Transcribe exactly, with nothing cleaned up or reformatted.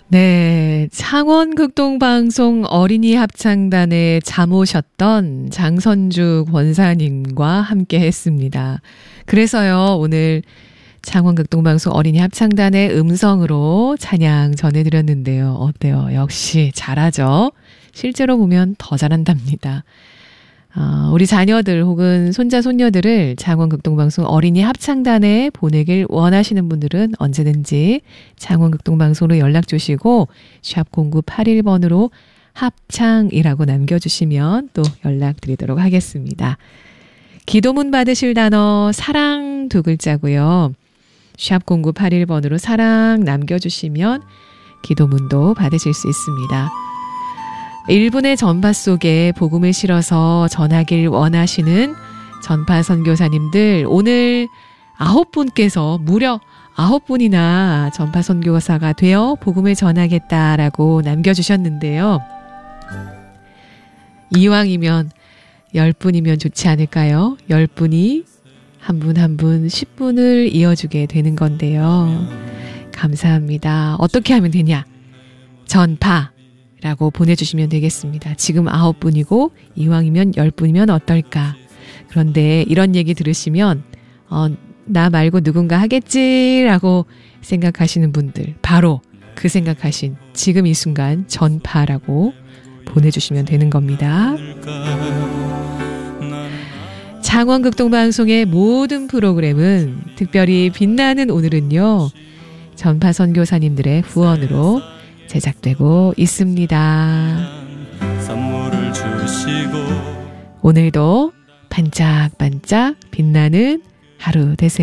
네, 창원극동방송 어린이 합창단에 잠오셨던 장선주 권사님과 함께 했습니다. 그래서요, 오늘 창원극동방송 어린이 합창단의 음성으로 찬양 전해드렸는데요. 어때요? 역시 잘하죠? 실제로 보면 더 잘한답니다. 어, 우리 자녀들 혹은 손자, 손녀들을 창원극동방송 어린이 합창단에 보내길 원하시는 분들은 언제든지 창원극동방송으로 연락 주시고 샵 공구팔일 번으로 합창이라고 남겨주시면 또 연락드리도록 하겠습니다. 기도문 받으실 단어 사랑 두 글자고요. 샵 공구팔일 번으로 사랑 남겨주시면 기도문도 받으실 수 있습니다. 일 분의 전파 속에 복음을 실어서 전하길 원하시는 전파 선교사님들, 오늘 아홉 분께서 무려 아홉 분이나 전파 선교사가 되어 복음을 전하겠다라고 남겨주셨는데요. 이왕이면 열 분이면 좋지 않을까요? 열 분이 한 분 한 분 십 분을 이어주게 되는 건데요. 감사합니다. 어떻게 하면 되냐? 전파 라고 보내주시면 되겠습니다. 지금 아홉 분이고 이왕이면 열 분이면 어떨까? 그런데 이런 얘기 들으시면 어, 나 말고 누군가 하겠지라고 생각하시는 분들, 바로 그 생각하신 지금 이 순간 전파라고 보내주시면 되는 겁니다. 창원극동방송의 모든 프로그램은 특별히 빛나는 오늘은요, 전파 선교사님들의 후원으로 제작되고 있습니다. 선물을 주시고 오늘도 반짝반짝 빛나는 하루 되세요.